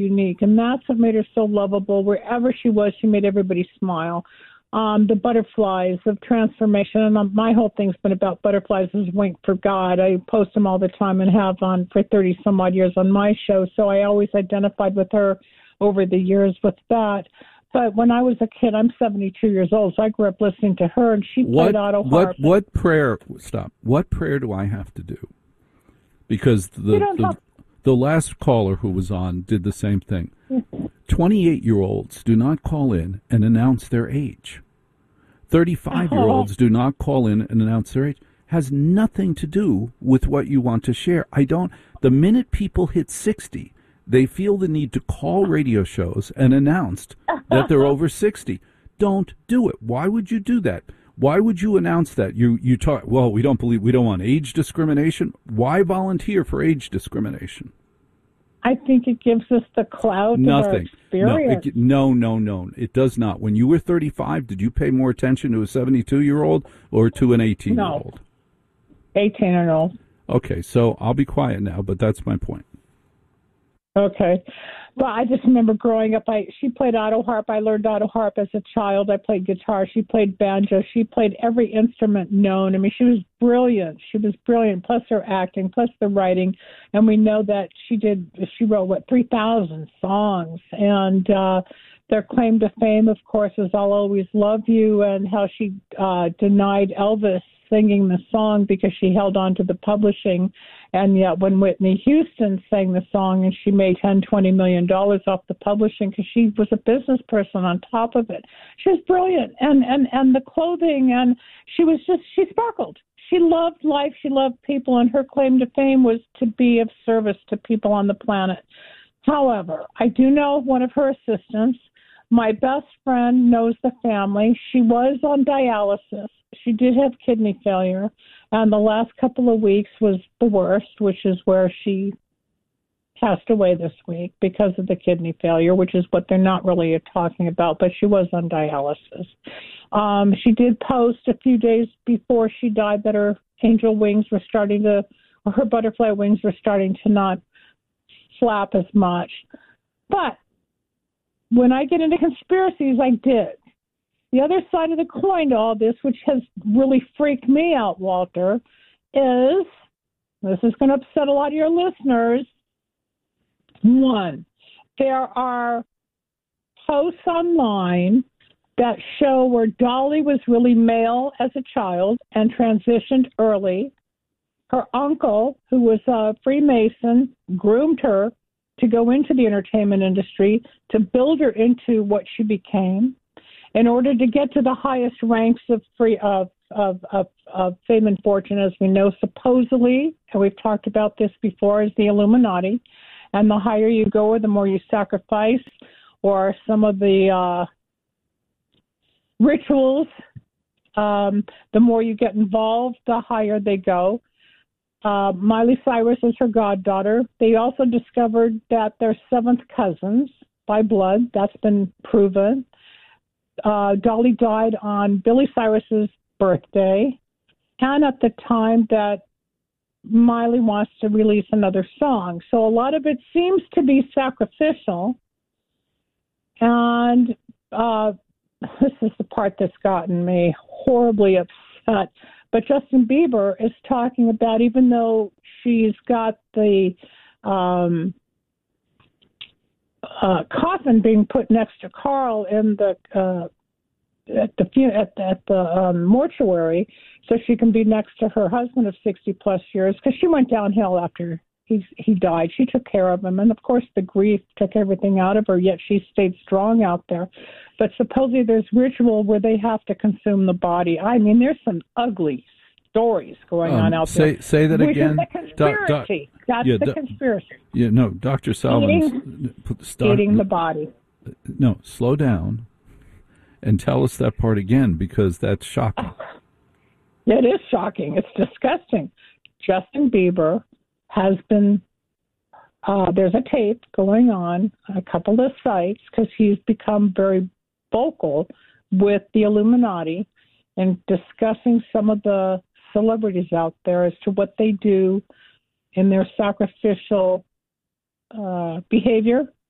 unique, and that's what made her so lovable. Wherever she was, she made everybody smile. The butterflies of transformation, and my whole thing's been about butterflies as wink for God. I post them all the time and have on for 30 some odd years on my show, so I always identified with her over the years with that. But when I was a kid, I'm 72 years old, so I grew up listening to her, and she played auto harp. What prayer do I have to do? Because the last caller who was on did the same thing. 28-year-olds do not call in and announce their age. 35-year-olds do not call in and announce their age. Has nothing to do with what you want to share. The minute people hit 60, they feel the need to call radio shows and announce that they're over 60. Don't do it. Why would you do that? Why would you announce that? You talk, well, we don't want age discrimination. Why volunteer for age discrimination? I think it gives us the clout of our experience. No. It does not. When you were 35, did you pay more attention to a 72-year-old or to an 18-year-old? No, 18-year-old. Okay, so I'll be quiet now, but that's my point. Okay. Well, I just remember growing up, she played auto harp. I learned auto harp as a child. I played guitar. She played banjo. She played every instrument known. I mean, she was brilliant. Plus her acting, plus the writing. And we know that she wrote, 3,000 songs. And their claim to fame, of course, is I'll Always Love You, and how she denied Elvis singing the song because she held on to the publishing. And yet when Whitney Houston sang the song, and she made $10-20 million off the publishing because she was a business person on top of it. She was brilliant. And the clothing, and she sparkled. She loved life. She loved people. And her claim to fame was to be of service to people on the planet. However, I do know one of her assistants. My best friend knows the family. She was on dialysis. She did have kidney failure, and the last couple of weeks was the worst, which is where she passed away this week because of the kidney failure, which is what they're not really talking about, but she was on dialysis. She did post a few days before she died that her her butterfly wings were starting to not flap as much. But when I get into conspiracies, I did. The other side of the coin to all this, which has really freaked me out, Walter, is, this is going to upset a lot of your listeners. One, there are posts online that show where Dolly was really male as a child and transitioned early. Her uncle, who was a Freemason, groomed her to go into the entertainment industry, to build her into what she became. In order to get to the highest ranks of fame and fortune, as we know, supposedly, and we've talked about this before, is the Illuminati. And the higher you go, or the more you sacrifice, or some of the rituals, the more you get involved, the higher they go. Miley Cyrus is her goddaughter. They also discovered that they're seventh cousins by blood. That's been proven. Dolly died on Billy Cyrus's birthday, and at the time that Miley wants to release another song. So a lot of it seems to be sacrificial, and this is the part that's gotten me horribly upset. But Justin Bieber is talking about, even though she's got the coffin being put next to Carl in the at the mortuary, so she can be next to her husband of 60 plus years, because she went downhill after he died. She took care of him, and of course the grief took everything out of her, yet she stayed strong out there. But supposedly there's ritual where they have to consume the body. I mean, there's some ugly stories going on out there. Say that again. Which is the conspiracy. That's the conspiracy. Yeah, no, Dr. Salvin. Eating the body. No, slow down and tell us that part again, because that's shocking. It is shocking. It's disgusting. Justin Bieber has been, there's a tape going on a couple of sites, because he's become very vocal with the Illuminati and discussing some of the celebrities out there as to what they do in their sacrificial behavior